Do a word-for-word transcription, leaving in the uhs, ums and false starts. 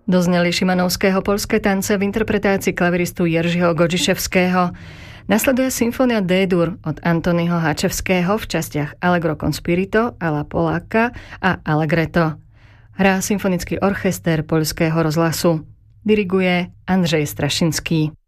Dozneli šimanovského poľské tance v interpretácii klaviristu Jeržiho Godžiševského. Nasleduje symfónia D-dur od Antonyho Hačevského v častiach Allegro con spirito, alla Polacca a Allegretto. Hrá symfonický orchester Poľského rozhlasu. Diriguje Andrzej Strašinský.